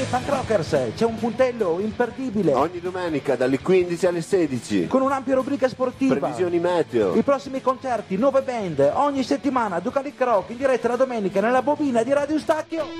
Punk Rockers, c'è un puntello imperdibile. Ogni domenica dalle 15 alle 16. Con un'ampia rubrica sportiva. Previsioni meteo. I prossimi concerti, nuove band, ogni settimana Ducalic Rock in diretta la domenica nella bobina di Radio Stacchio.